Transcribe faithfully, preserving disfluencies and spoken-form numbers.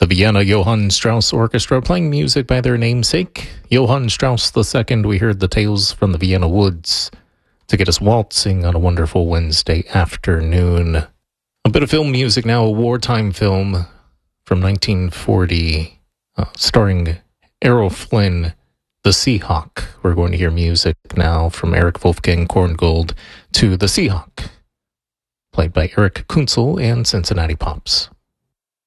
Vienna Johann Strauss Orchestra playing music by their namesake, Johann Strauss the Second. We heard the Tales from the Vienna Woods to get us waltzing on a wonderful Wednesday afternoon. A bit of film music now, a wartime film from nineteen forty, uh, starring Errol Flynn, The Seahawk. We're going to hear music now from Eric Wolfgang Korngold to The Seahawk, played by Eric Kunzel and Cincinnati Pops.